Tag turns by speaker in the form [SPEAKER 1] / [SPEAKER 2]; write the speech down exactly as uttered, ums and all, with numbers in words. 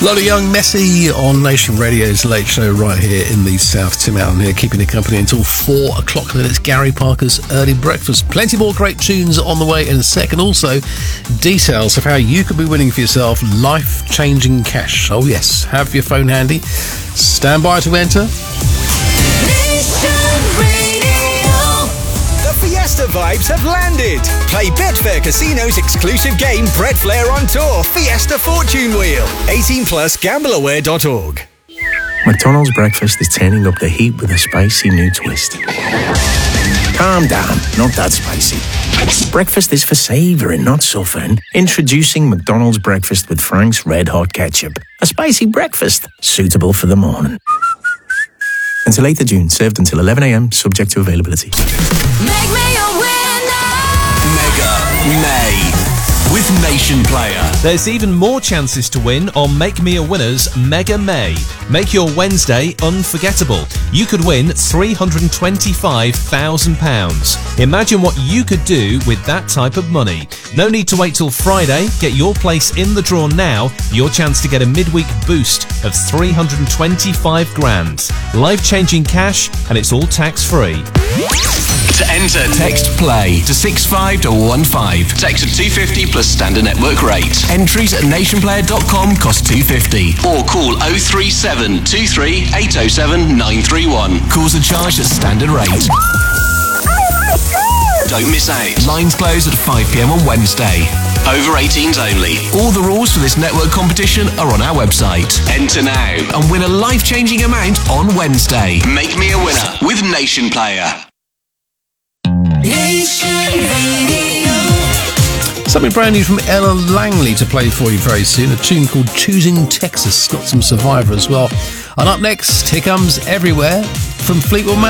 [SPEAKER 1] Lola Young, Messi on Nation Radio's Late Show right here in the South. Tim Allen here, keeping you company until four o'clock. Then it's Gary Parker's Early Breakfast. Plenty more great tunes on the way in a second. Also, details of how you could be winning for yourself life-changing cash. Oh yes, have your phone handy. Stand by to enter.
[SPEAKER 2] Fiesta vibes have landed. Play Betfair Casino's exclusive game Bread Flair on Tour Fiesta Fortune Wheel. eighteen plus gamble aware dot org.
[SPEAKER 3] McDonald's breakfast is turning up the heat with a spicy new twist. Calm down, not that spicy. Breakfast is for savouring, not suffering. Introducing McDonald's breakfast with Frank's Red Hot Ketchup. A spicy breakfast suitable for the morning. Until eighth of June, served until eleven a.m, subject to availability.
[SPEAKER 4] Make me a winner!
[SPEAKER 5] Mega May with Nation Player.
[SPEAKER 6] There's even more chances to win on Make Me a Winner's Mega May. Make your Wednesday unforgettable. You could win three hundred twenty-five thousand pounds. Imagine what you could do with that type of money. No need to wait till Friday. Get your place in the draw now. Your chance to get a midweek boost of three hundred twenty-five grand. Life-changing cash, and it's all tax-free.
[SPEAKER 5] To enter, text PLAY to six five one one five. Text at two fifty plus standard network rate. Entries at nationplayer dot com cost two fifty. Or call oh three seven two three eight oh seven nine three one. Calls are charged at standard rate. Don't miss out. Lines close at five p.m. on Wednesday. Over eighteens only. All the rules for this network competition are on our website. Enter now and win a life-changing amount on Wednesday. Make me a winner with Nation Player.
[SPEAKER 1] Something brand new from Ella Langley to play for you very soon. A tune called Choosing Texas. Got some Survivor as well. And up next, here comes Everywhere from Fleetwood Mac.